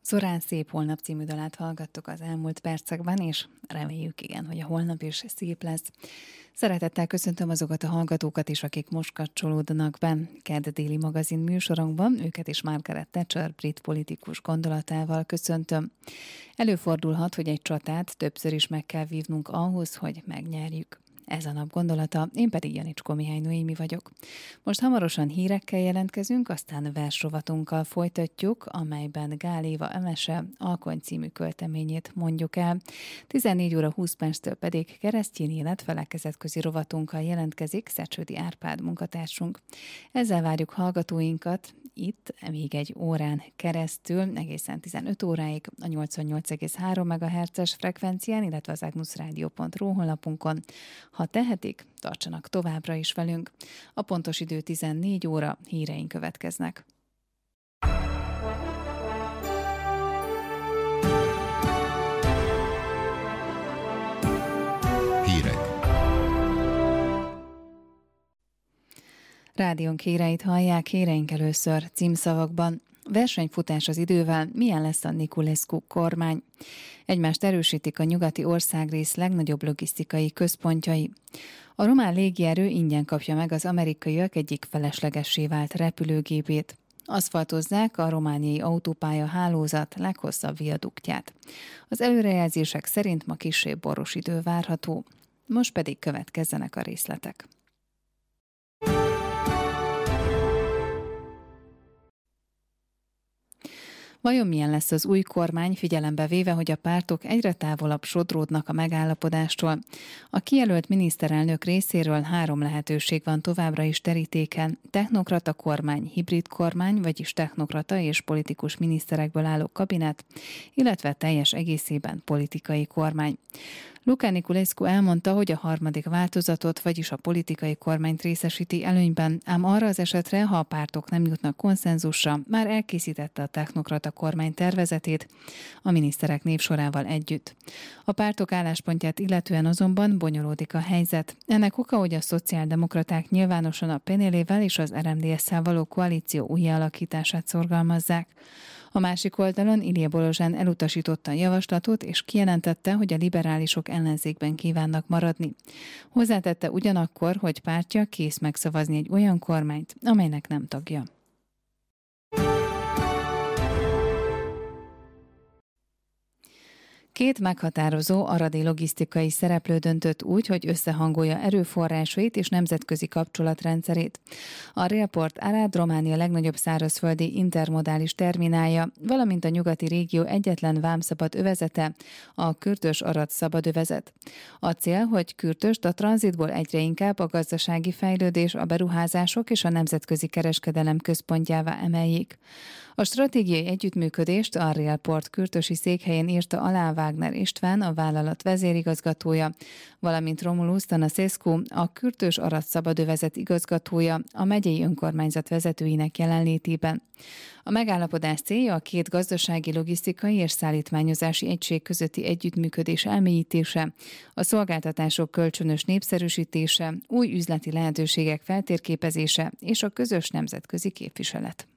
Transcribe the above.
Zorán Szép holnap című dalát hallgattuk az elmúlt percekben, és reméljük igen, hogy a holnap is szép lesz. Szeretettel köszöntöm azokat a hallgatókat is, akik most kapcsolódnak be Kedd déli magazin műsorunkban, őket is Margaret Thatcher brit politikus gondolatával köszöntöm. Előfordulhat, hogy egy csatát többször is meg kell vívnunk ahhoz, hogy megnyerjük. Ez a nap gondolata, én pedig Janicskó Mihály Noémi vagyok. Most hamarosan hírekkel jelentkezünk, aztán versrovatunkkal folytatjuk, amelyben Gál Éva Emese Alkony című költeményét mondjuk el. 14 óra 20 perctől pedig keresztény élet felekezetközi rovatunkkal jelentkezik Szecsődi Árpád munkatársunk. Ezzel várjuk hallgatóinkat itt még egy órán keresztül, egészen 15 óráig a 88,3 MHz-es frekvencián, illetve az agnusradio.ru honlapunkon. Ha tehetik, tartsanak továbbra is velünk. A pontos idő 14 óra, híreink következnek. Hírek. Rádiónk híreit hallják, híreink először címszavakban. Versenyfutás az idővel, milyen lesz a Niculescu kormány? Egymást erősítik a nyugati országrész legnagyobb logisztikai központjai. A román légierő ingyen kapja meg az amerikaiak egyik feleslegessé vált repülőgépét. Aszfaltozzák a romániai autópálya hálózat leghosszabb viaduktját. Az előrejelzések szerint ma kissé boros idő várható. Most pedig következzenek a részletek. Vajon milyen lesz az új kormány, figyelembe véve, hogy a pártok egyre távolabb sodródnak a megállapodástól? A kijelölt miniszterelnök részéről 3 lehetőség van továbbra is terítéken: technokrata kormány, hibrid kormány, vagyis technokrata és politikus miniszterekből álló kabinet, illetve teljes egészében politikai kormány. Luca Niculescu elmondta, hogy a harmadik változatot, vagyis a politikai kormányt részesíti előnyben, ám arra az esetre, ha a pártok nem jutnak konszenzusra, már elkészítette a technokrata kormány tervezetét a miniszterek névsorával együtt. A pártok álláspontját illetően azonban bonyolódik a helyzet. Ennek oka, hogy a szociáldemokraták nyilvánosan a PNL-vel és az RMDS-szel való koalíció újjáalakítását szorgalmazzák. A másik oldalon Ilja Bolozsán elutasította a javaslatot, és kijelentette, hogy a liberálisok ellenzékben kívánnak maradni. Hozzátette ugyanakkor, hogy pártja kész megszavazni egy olyan kormányt, amelynek nem tagja. Két meghatározó aradi logisztikai szereplő döntött úgy, hogy összehangolja erőforrásait és nemzetközi kapcsolatrendszerét. A Railport Arad Románia legnagyobb szárazföldi intermodális terminálja, valamint a nyugati régió egyetlen vámszabad övezete, a Kürtös-Arad szabad övezet. A cél, hogy Kürtöst a tranzitból egyre inkább a gazdasági fejlődés, a beruházások és a nemzetközi kereskedelem központjává emeljék. A stratégiai együttműködést a Railport kürtösi székhelyén írta alá Wagner István, a vállalat vezérigazgatója, valamint Romulus Tanaszescu, a Kürtös-Arad szabadövezet igazgatója, a megyei önkormányzat vezetőinek jelenlétében. A megállapodás célja a két gazdasági, logisztikai és szállítmányozási egység közötti együttműködés elmélyítése, a szolgáltatások kölcsönös népszerűsítése, új üzleti lehetőségek feltérképezése és a közös nemzetközi képviselet.